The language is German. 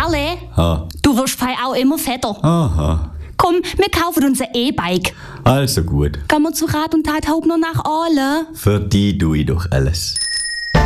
Merle, Ha. du wirst fei auch immer fetter. Aha. Komm, wir kaufen uns ein E-Bike. Also gut. Gehen wir zu Rat und Tat Hauptner nach Aale? Für die tue ich doch alles.